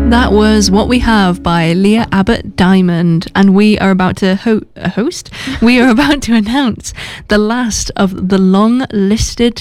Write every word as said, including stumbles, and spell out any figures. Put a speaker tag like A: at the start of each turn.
A: That was What We Have by Leah Abbott Diamond, and we are about to ho- host, we are about to announce the last of the long listed